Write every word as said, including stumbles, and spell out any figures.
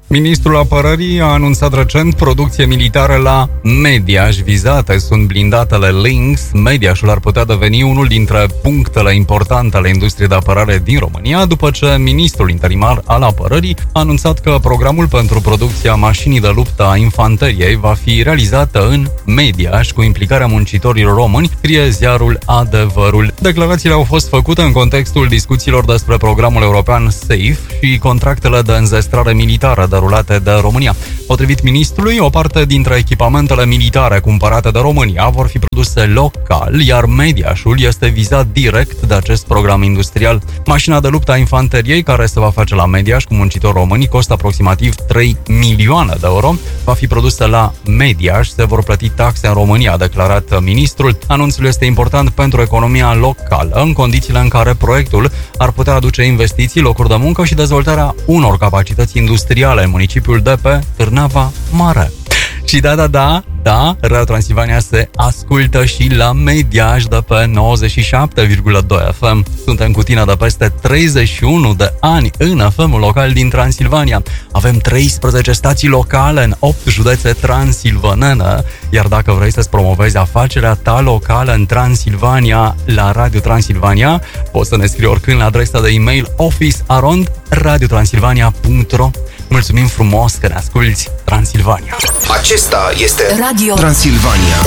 Ministrul Apărării a anunțat recent producție militară la Mediaș. Vizate sunt blindatele Lynx. Mediașul ar putea deveni unul dintre punctele importante ale industriei de apărare din România, după ce ministrul interimar al Apărării a anunțat că programul pentru producția mașinii de luptă a infanteriei va fi realizată în Mediaș cu implicarea muncitorilor români, scrie ziarul Adevărul. Declarațiile au fost făcute în contextul discuțiilor despre programul european SAFE și contractele de înzestrare militară derulate de România. Potrivit ministrului, o parte dintre echipamentele militare cumpărate de România vor fi produse local, iar Mediașul este vizat direct de acest program industrial. Mașina de luptă a infanteriei, care se va face la Mediaș cu muncitori români, costă aproximativ trei milioane de euro. Va fi produsă la Mediaș, se vor plăti taxe în România, a declarat ministrul. Anunțul este important pentru economia locală, în condițiile în care proiectul ar putea aduce investiții, locuri de muncă și dezvoltarea unor capacități industriale în municipiul de pe Târnava Mare. Și da, da, da, da, Radio Transilvania se ascultă și la Mediaș de pe nouăzeci și șapte virgulă doi F M. Suntem cu tine de peste treizeci și unu de ani în F M-ul local din Transilvania. Avem treisprezece stații locale în opt județe transilvanene, iar dacă vrei să-ți promovezi afacerea ta locală în Transilvania la Radio Transilvania, poți să ne scrii oricând la adresa de e-mail office arond radiotransilvania punct ro. Mulțumim frumos că ne asculti, Transilvania! Acesta este Radio Transilvania.